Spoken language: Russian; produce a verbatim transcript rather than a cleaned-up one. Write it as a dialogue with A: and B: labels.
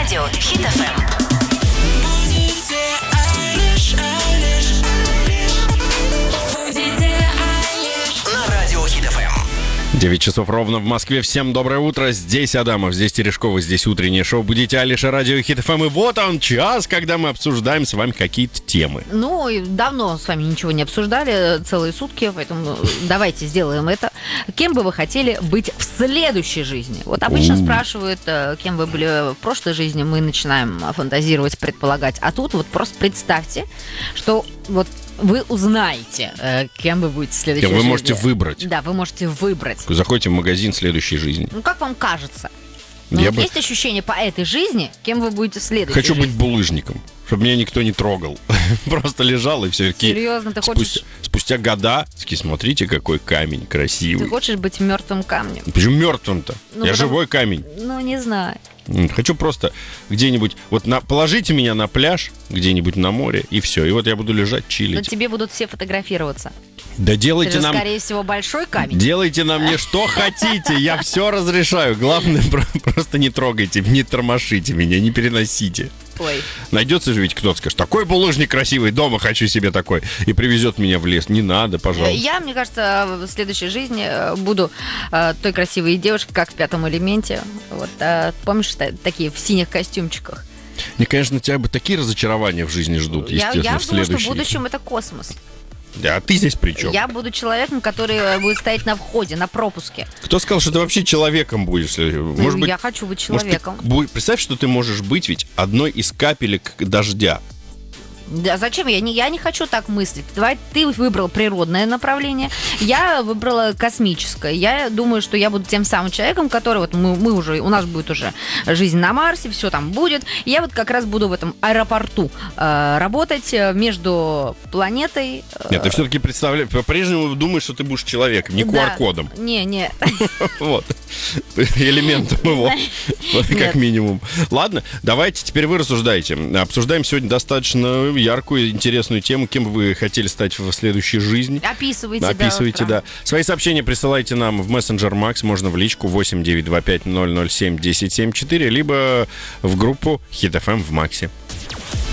A: Радио Хит эф эм.
B: девять часов ровно в Москве. Всем доброе утро. Здесь Адамов, здесь Терешкова, здесь утреннее шоу «Будите Алиша», Радио Хит эф эм. И вот он час, когда мы обсуждаем с вами какие-то темы.
C: Ну, и давно с вами ничего не обсуждали, целые сутки, поэтому давайте сделаем это. Кем бы вы хотели быть в следующей жизни? Вот обычно
B: У-у-у.
C: спрашивают, кем вы были в прошлой жизни, мы начинаем фантазировать, предполагать. А тут вот просто представьте, что вот вы узнаете, кем вы будете в следующей
B: Кем вы
C: жизни.
B: можете выбрать.
C: Да, вы можете выбрать.
B: Вы заходите в магазин следующей жизни.
C: Ну, как вам кажется? Ну,
B: Я
C: вот
B: бы-
C: есть ощущение по этой жизни, кем вы будете в следующей
B: Хочу быть
C: жизни?
B: булыжником, чтобы меня никто не трогал. Просто лежал и все.
C: Серьезно, ты хочешь,
B: Спустя, спустя года, такие, смотрите, какой камень
C: ты
B: красивый.
C: хочешь быть мертвым камнем?
B: Почему мертвым-то?
C: Ну,
B: Я
C: потому-
B: живой камень.
C: Ну, не знаю.
B: М, Хочу просто где-нибудь, вот на, положите меня на пляж, где-нибудь на море, и все. И вот я буду лежать,
C: Но
B: чилить.
C: тебе будут все фотографироваться.
B: Да
C: Ты
B: делайте
C: же,
B: нам...
C: скорее всего, большой камень.
B: Делайте на мне что хотите, я все разрешаю. Главное, про- просто не трогайте, не тормошите меня, не переносите.
C: Ой.
B: Найдется же ведь кто-то, скажет, такой булыжник красивый, дома хочу себе такой, и привезет меня в лес. Не надо, пожалуйста.
C: Я, мне кажется, в следующей жизни э, буду э, той красивой девушкой, как в «Пятом элементе». Вот, э, помнишь, та- такие в синих костюмчиках?
B: Мне, конечно, тебя бы такие разочарования в жизни ждут,
C: Я,
B: естественно,
C: я
B: в
C: думаю, что в
B: следующей.
C: будущем это космос.
B: Да, а ты здесь при чем?
C: Я буду человеком, который э, будет стоять на входе, на пропуске.
B: Кто сказал, что ты вообще человеком будешь? Может
C: Ну,
B: быть,
C: я хочу быть
B: может, ты
C: человеком.
B: бу- представь, что ты можешь быть ведь одной из капелек дождя.
C: Да зачем? Я не, я не хочу так мыслить. Давай, ты выбрал природное направление, я выбрала космическое. Я думаю, что я буду тем самым человеком, который вот мы, мы уже, у нас будет уже жизнь на Марсе, все там будет. И я вот как раз буду в этом аэропорту э, работать э, между планетой. э,
B: Нет, ты все-таки представляешь, по-прежнему думаешь, что ты будешь человеком, не
C: да.
B: ку ар кодом.
C: Не, не.
B: Вот. Элементом его, как
C: Нет.
B: минимум. Ладно, давайте, теперь вы рассуждаете. Обсуждаем сегодня достаточно яркую, интересную тему, кем бы вы хотели стать в следующей жизни.
C: Описывайте,
B: Описывайте,
C: да.
B: да. Свои сообщения присылайте нам в мессенджер Макс, можно в личку восемь девятьсот двадцать пять ноль ноль семь десять семьдесят четыре, либо в группу Хит эф эм в Максе.